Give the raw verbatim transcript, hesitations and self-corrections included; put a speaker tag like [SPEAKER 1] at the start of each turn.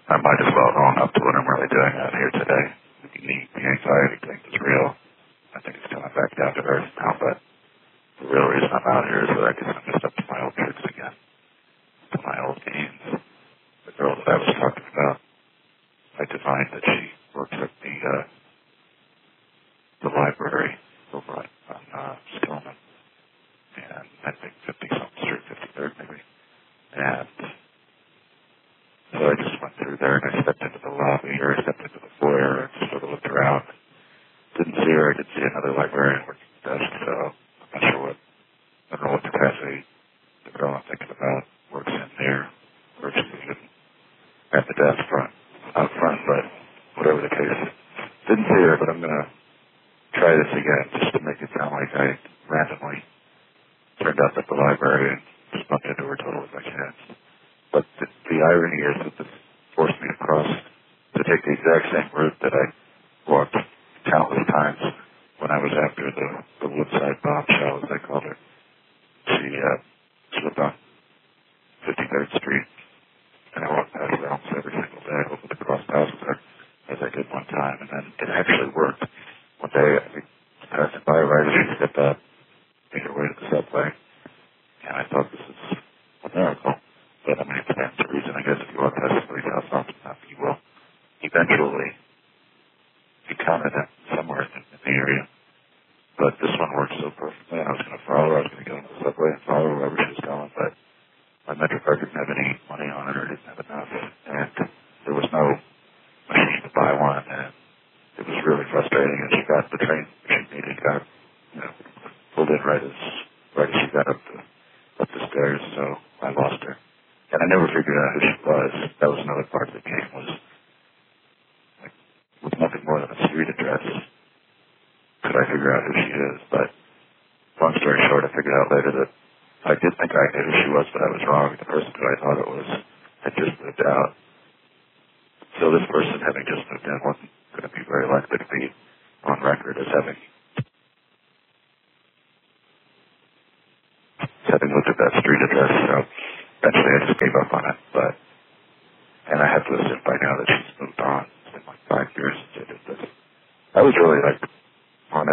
[SPEAKER 1] I might as well own up to what I'm really doing out here today. The, the anxiety thing is real. I think it's coming back down to earth now, but the real reason I'm out here is that I can mess up to my old tricks again, to my old games. The girl that I was talking about, I divined that she works at the uh, the library over on, on uh, Stillman, and I think fifty-something Street, fifty-third maybe. And so I just went through there and I stepped into the lobby, or I stepped into the foyer and just sort of looked around. Didn't see her. I did see another librarian working the desk, so I'm not sure what, I don't know what capacity the girl I'm thinking about works in there, or if she's even at the desk front, out front, but whatever the case. Didn't see her, but I'm going to try this again just to make it sound like I randomly turned up at the library and just bumped into her totally by chance. But the, the irony is that this forced me to cross, to take the exact same route that I walked countless times when I was after the, the Woodside bombshell, as they called her. She uh, slipped on fifty-third Street, and I walked past her almost every single day, hoping to cross paths with her, as I did one time, and then it actually worked. One day, I was passing by right as she stepped up, made her way to the subway, and I thought this is a miracle. But I mean, it stands to reason, I guess, if you walk past somebody's house often enough, you will eventually encounter them somewhere in, in the area. But this one worked so perfectly. I was going to follow her. I was going to go into the subway and follow her wherever she was going. But my MetroCard didn't have any money on it, or didn't have enough. And there was no machine to buy one. And it was really frustrating. And she got the train she needed, got, you know, pulled in right as, right as she got up the, up the stairs. So I lost her. And I never figured out who she was. That was another part of the game, was like, with nothing more than a street address, could I figure out who she is. But long story short, I figured out later that I did think I knew who she was, but I was wrong. The person who I thought it was had just moved out. So this person, having just moved in, wasn't going to be very likely to be on record as having having looked at that street address. So eventually I just gave up on it. But and I have to assume by now that she's moved on. It's been like five years since I did this. I was really like